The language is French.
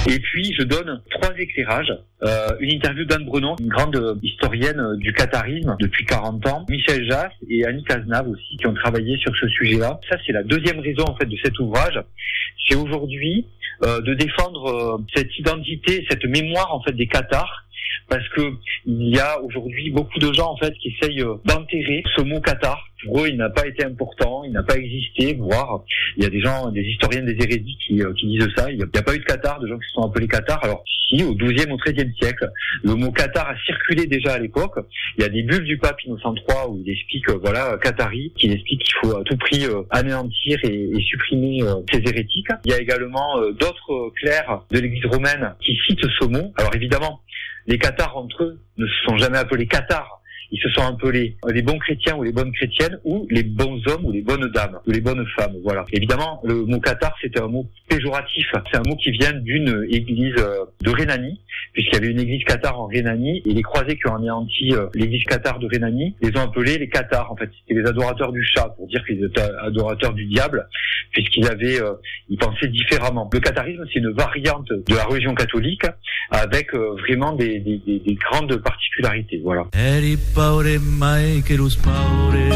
Et puis, je donne 3 éclairages. Une interview d'Anne Brenon, une grande historienne du qatarisme depuis 40 ans, Michel Jass et Annie Cazenave aussi, qui ont travaillé sur ce sujet-là. Ça, c'est la deuxième raison, en fait, de cet ouvrage. C'est aujourd'hui de défendre cette identité, cette mémoire, en fait, des Qatars. Parce que il y a aujourd'hui beaucoup de gens en fait qui essayent d'enterrer ce mot Qatar. Pour eux, il n'a pas été important, il n'a pas existé, voire il y a des gens, des historiens des hérésies qui disent ça. Il n'y a pas eu de Qatar, de gens qui se sont appelés Qatar. Alors si, au XIIe, au XIIIe siècle, le mot Qatar a circulé déjà à l'époque. Il y a des bulles du pape Innocent III où il explique, Qatari, qui explique qu'il faut à tout prix anéantir et supprimer ces hérétiques. Il y a également d'autres clercs de l'Église romaine qui citent ce mot. Alors évidemment, les Qatars entre eux ne se sont jamais appelés Qatars. Ils se sont appelés les bons chrétiens ou les bonnes chrétiennes ou les bons hommes ou les bonnes dames ou les bonnes femmes. Voilà. Évidemment, le mot Qatar, c'était un mot péjoratif. C'est un mot qui vient d'une église de Rhénanie, puisqu'il y avait une église Qatar en Rhénanie et les croisés qui ont anéanti l'église Qatar de Rhénanie les ont appelés les Qatars. En fait, c'était les adorateurs du chat pour dire qu'ils étaient adorateurs du diable, puisqu'ils avaient, ils pensaient différemment. Le qatarisme, c'est une variante de la religion catholique avec vraiment des grandes particularités. Voilà.